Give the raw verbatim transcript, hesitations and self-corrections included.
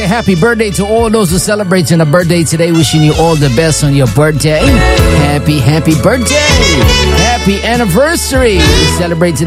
happy birthday to all those who celebrating a birthday today. Wishing you all the best on your birthday. Happy, happy birthday. Happy anniversary. Celebrating